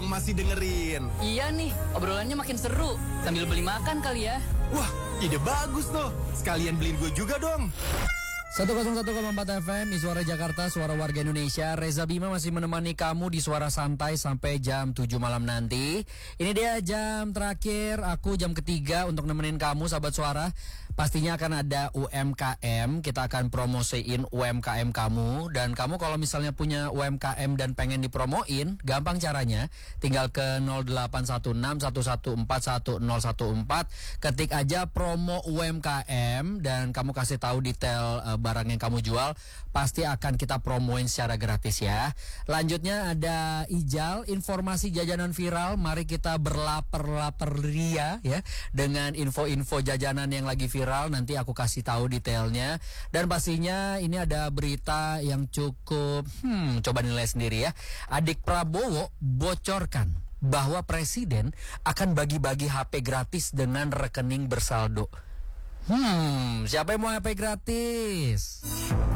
masih dengerin. Iya nih, obrolannya makin seru. Sambil beli makan kali ya. Wah, ide bagus tuh. Sekalian beliin gue juga dong. 101,4 FM, Suara Jakarta, suara warga Indonesia. Reza Bima masih menemani kamu di Suara Santai sampai jam 7 malam nanti. Ini dia jam terakhir, aku jam ketiga untuk nemenin kamu sahabat suara. Pastinya akan ada UMKM, kita akan promosiin UMKM kamu. Dan kamu kalau misalnya punya UMKM dan pengen dipromoin, gampang caranya. Tinggal ke 081611411014, ketik aja promo UMKM dan kamu kasih tahu detail barang yang kamu jual, pasti akan kita promoin secara gratis ya. Lanjutnya ada Ijal, informasi jajanan viral. Mari kita berlapar-lapar ria ya dengan info-info jajanan yang lagi viral. Nanti aku kasih tahu detailnya. Dan pastinya ini ada berita yang cukup coba nilai sendiri ya. Adik Prabowo bocorkan bahwa presiden akan bagi-bagi HP gratis dengan rekening bersaldo. Siapa yang mau HP gratis?